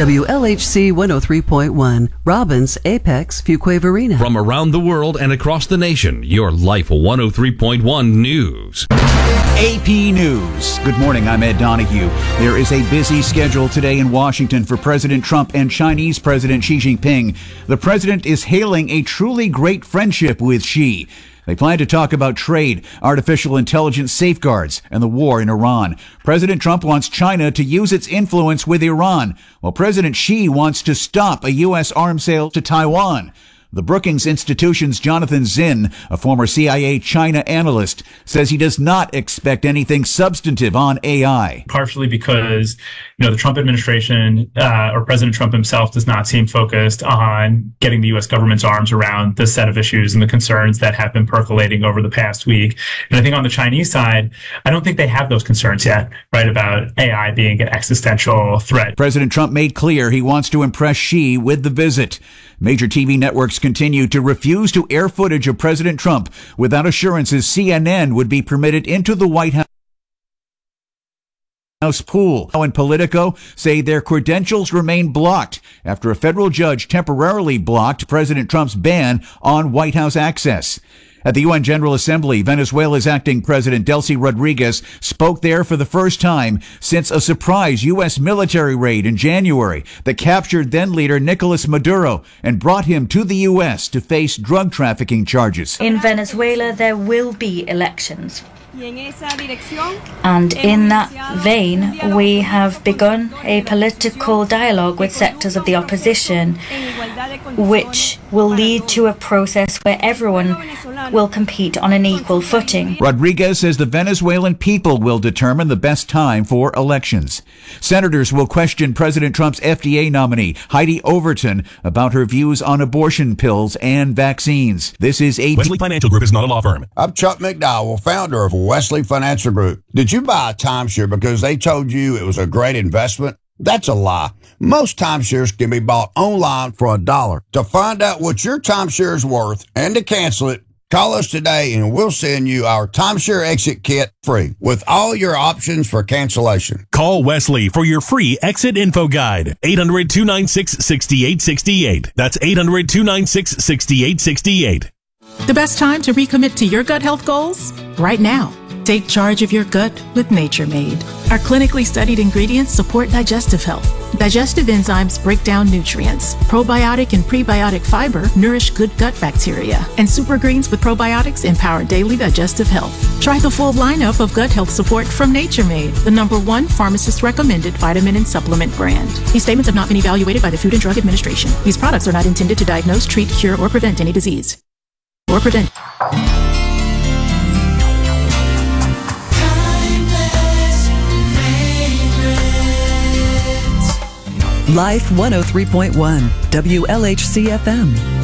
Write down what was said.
WLHC 103.1, Robbins, Apex, Fuquay-Varina. From around the world and across the nation, your Life 103.1 News. AP News. Good morning, I'm Ed Donahue. There is a busy schedule today in Washington for President Trump and Chinese President Xi Jinping. The president is hailing a truly great friendship with Xi. They plan to talk about trade, artificial intelligence safeguards, and the war in Iran. President Trump wants China to use its influence with Iran, while President Xi wants to stop a U.S. arms sale to Taiwan. The Brookings Institution's Jonathan Zinn, a former CIA China analyst, says he does not expect anything substantive on AI. Partially because, the Trump administration or President Trump himself does not seem focused on getting the U.S. government's arms around the set of issues and the concerns that have been percolating over the past week. And I think on the Chinese side, I don't think they have those concerns yet, right, about AI being an existential threat. President Trump made clear he wants to impress Xi with the visit. Major TV networks continue to refuse to air footage of President Trump without assurances CNN would be permitted into the White House pool. Now, and Politico say their credentials remain blocked after a federal judge temporarily blocked President Trump's ban on White House access. At the UN General Assembly, Venezuela's acting president Delcy Rodriguez spoke there for the first time since a surprise U.S. military raid in January that captured then-leader Nicolas Maduro and brought him to the U.S. to face drug trafficking charges. In Venezuela, there will be elections. And in that vein, we have begun a political dialogue with sectors of the opposition, which will lead to a process where everyone will compete on an equal footing. Rodriguez says the Venezuelan people will determine the best time for elections. Senators will question President Trump's FDA nominee, Heidi Overton, about her views on abortion pills and vaccines. This is Wesley Financial Group is not a law firm. I'm Chuck McDowell, founder of Wesley Financial Group. Did you buy a timeshare because they told you it was a great investment? That's a lie. Most timeshares can be bought online for $1. To find out what your timeshare is worth and to cancel it, call us today and we'll send you our timeshare exit kit free with all your options for cancellation. Call Wesley for your free exit info guide. 800-296-6868. That's 800-296-6868. The best time to recommit to your gut health goals? Right now. Take charge of your gut with Nature Made. Our clinically studied ingredients support digestive health. Digestive enzymes break down nutrients. Probiotic and prebiotic fiber nourish good gut bacteria. And super greens with probiotics empower daily digestive health. Try the full lineup of gut health support from Nature Made, the #1 pharmacist recommended vitamin and supplement brand. These statements have not been evaluated by the Food and Drug Administration. These products are not intended to diagnose, treat, cure, or prevent any disease. Or prevent. Life 103.1, WLHC FM.